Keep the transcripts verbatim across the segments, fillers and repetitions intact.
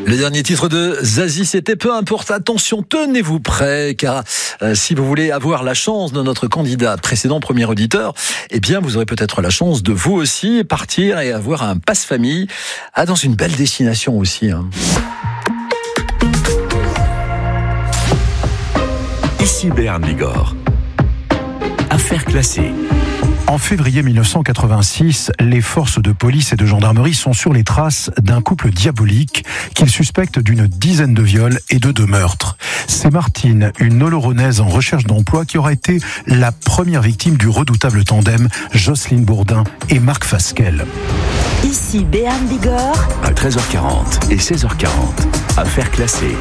Le dernier titre de Zazie, c'était Peu importe. Attention, tenez-vous prêts, car euh, si vous voulez avoir la chance de notre candidat précédent premier auditeur, eh bien, vous aurez peut-être la chance de vous aussi partir et avoir un passe-famille ah, dans une belle destination aussi. Hein. Ici Béarn Bigorre. Affaire classée. En février mille neuf cent quatre-vingt-six, les forces de police et de gendarmerie sont sur les traces d'un couple diabolique qu'ils suspectent d'une dizaine de viols et de deux meurtres. C'est Martine, une Oloronnaise en recherche d'emploi, qui aura été la première victime du redoutable tandem Jocelyne Bourdin et Marc Fasquelle. Ici Béarn Bigorre. À treize heures quarante et seize heures quarante. Affaire classée.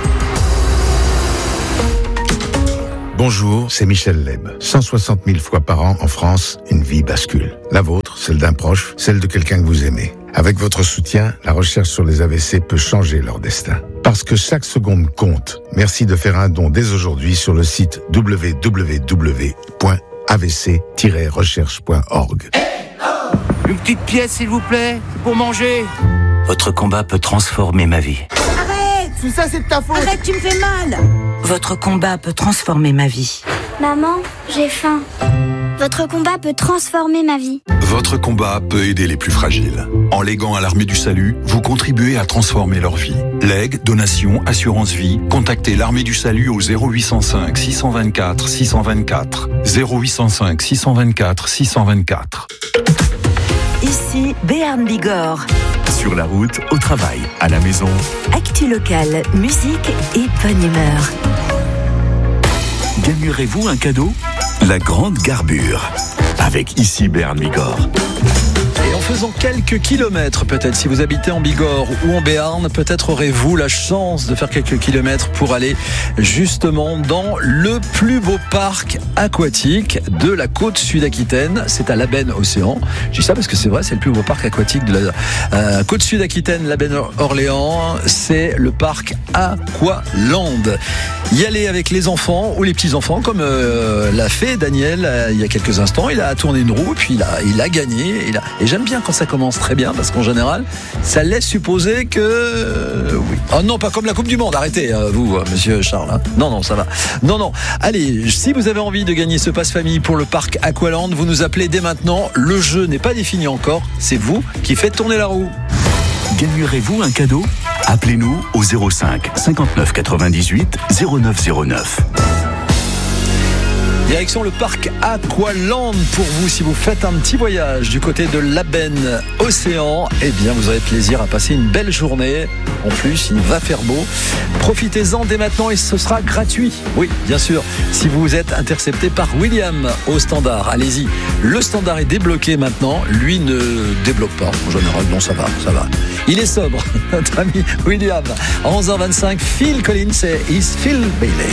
Bonjour, c'est Michel Leb. cent soixante mille fois par an en France, une vie bascule. La vôtre, celle d'un proche, celle de quelqu'un que vous aimez. Avec votre soutien, la recherche sur les A V C peut changer leur destin. Parce que chaque seconde compte. Merci de faire un don dès aujourd'hui sur le site w w w point a v c tiret recherche point org. Une petite pièce, s'il vous plaît, pour manger. Votre combat peut transformer ma vie. Arrête, tout ça c'est de ta faute. Arrête, tu me fais mal. Votre combat peut transformer ma vie. Maman, j'ai faim. Votre combat peut transformer ma vie. Votre combat peut aider les plus fragiles. En léguant à l'Armée du Salut, vous contribuez à transformer leur vie. Legs, donations, assurance vie, contactez l'Armée du Salut au zéro huit cent cinq six cent vingt-quatre six cent vingt-quatre. zéro huit cent cinq six cent vingt-quatre six cent vingt-quatre. Ici Béarn Bigorre. Sur la route, au travail, à la maison. Actu locale, musique et bonne humeur. Gagnerez-vous un cadeau ? La grande garbure. Avec Ici Béarn Bigorre. Et en faisant quelques kilomètres, peut-être, si vous habitez en Bigorre ou en Béarn, peut-être aurez-vous la chance de faire quelques kilomètres pour aller justement dans le plus beau parc aquatique de la côte sud-aquitaine. C'est à Labenne-Océan. Je dis ça parce que c'est vrai, c'est le plus beau parc aquatique de la euh, côte sud-aquitaine, Labenne-Orléans. C'est le parc Aqualand. Y aller avec les enfants ou les petits-enfants, comme euh, l'a fait Daniel euh, il y a quelques instants. Il a tourné une roue, puis il a, il a gagné. Il a, et j'aime bien quand ça commence très bien, parce qu'en général, ça laisse supposer que... Euh, oui. Oh non, pas comme la Coupe du Monde. Arrêtez, euh, vous, euh, monsieur Charles. Hein. Non, non, ça va. Non, non. Allez, si vous avez envie de gagner ce passe-famille pour le parc Aqualand, vous nous appelez dès maintenant. Le jeu n'est pas défini encore. C'est vous qui faites tourner la roue. Gagnerez-vous un cadeau ? Appelez-nous au zéro cinq cinquante-neuf quatre-vingt-dix-huit zéro neuf zéro neuf. Direction le parc Aqualand pour vous. Si vous faites un petit voyage du côté de Labenne-Océan, eh bien vous aurez plaisir à passer une belle journée. En plus, il va faire beau. Profitez-en dès maintenant et ce sera gratuit. Oui, bien sûr, si vous êtes intercepté par William au standard. Allez-y, le standard est débloqué maintenant. Lui ne débloque pas. En général, non, ça va, ça va. Il est sobre, notre ami William. À onze heures vingt-cinq, Phil Collins et Is Phil Bailey.